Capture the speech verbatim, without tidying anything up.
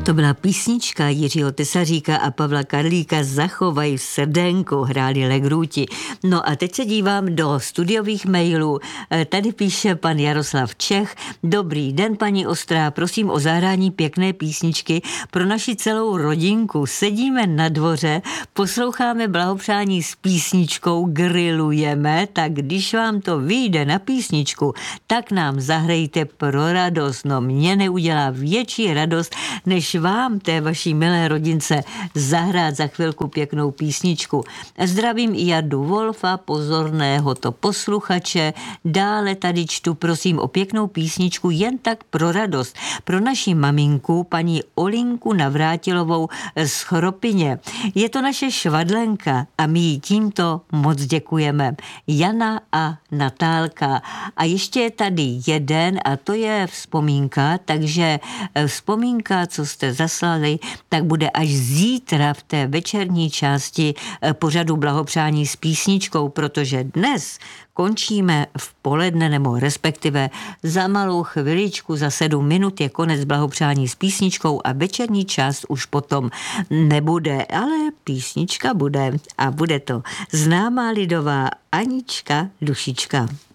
To byla písnička Jiřího Tesaříka a Pavla Karlíka Zachovaj srdenku, hráli Legruti. No a teď se dívám do studiových mailů. Tady píše pan Jaroslav Čech. Dobrý den, paní Ostrá, prosím o zahrání pěkné písničky pro naši celou rodinku. Sedíme na dvoře, posloucháme blahopřání s písničkou, grillujeme, tak když vám to vyjde na písničku, tak nám zahrajte pro radost. No mě neudělá větší radost, než vám, té vaší milé rodince, zahrát za chvilku pěknou písničku. Zdravím i Jardu Wolfa, pozorného to posluchače. Dále tady čtu, prosím o pěknou písničku jen tak pro radost. Pro naši maminku, paní Olinku Navrátilovou z Chropyně. Je to naše švadlenka a my jí tímto moc děkujeme. Jana a Natálka. A ještě je tady jeden a to je vzpomínka, takže vzpomínka, co jste zaslali, tak bude až zítra v té večerní části pořadu blahopřání s písničkou, protože dnes končíme v poledne, nebo respektive za malou chviličku, za sedm minut je konec blahopřání s písničkou a večerní část už potom nebude, ale písnička bude a bude to známá lidová Anička Dušička.